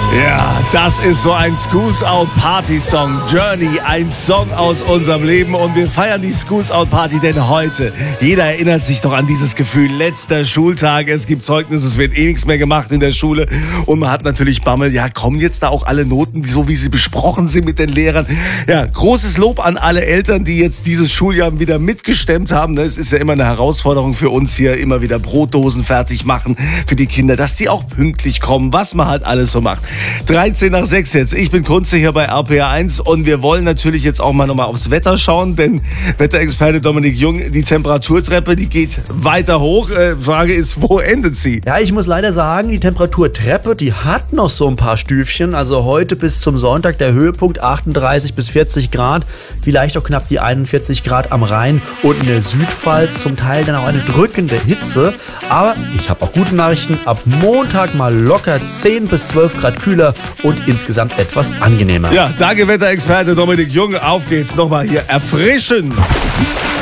Ja, das ist so ein Schools Out Party Song. Journey, ein Song aus unserem Leben. Und wir feiern die Schools Out Party, denn heute, jeder erinnert sich doch an dieses Gefühl, letzter Schultag, es gibt Zeugnis, es wird nichts mehr gemacht in der Schule. Und man hat natürlich Bammel, ja, kommen jetzt da auch alle Noten, so wie sie besprochen sind mit den Lehrern. Ja, großes Lob an alle Eltern, die jetzt dieses Schuljahr wieder mitgestemmt haben. Es ist ja immer eine Herausforderung für uns hier, immer wieder Brotdosen fertig machen für die Kinder, dass die auch pünktlich kommen, was man halt alles so macht. 13 nach 6 jetzt. Ich bin Kunze hier bei RPR1 und wir wollen natürlich jetzt auch mal nochmal aufs Wetter schauen, denn Wetterexperte Dominik Jung, die Temperaturtreppe, die geht weiter hoch. Frage ist, wo endet sie? Ja, ich muss leider sagen, die Temperaturtreppe, die hat noch so ein paar Stüfchen. Also heute bis zum Sonntag der Höhepunkt 38 bis 40 Grad, vielleicht auch knapp die 41 Grad am Rhein und in der Südpfalz zum Teil dann auch eine drückende Hitze. Aber ich habe auch gute Nachrichten, ab Montag mal locker 10 bis 12 Grad kühler und insgesamt etwas angenehmer. Ja, danke Wetterexperte Dominik Jung. Auf geht's nochmal hier erfrischen.